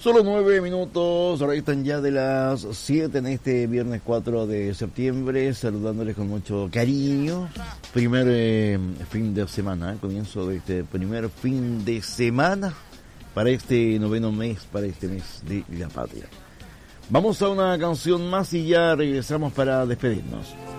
Solo 9 minutos, ahora están ya de las 7 en este viernes 4 de septiembre, saludándoles con mucho cariño. Primer fin de semana, comienzo de este primer fin de semana para este noveno mes, para este mes de la patria. Vamos a una canción más y ya regresamos para despedirnos.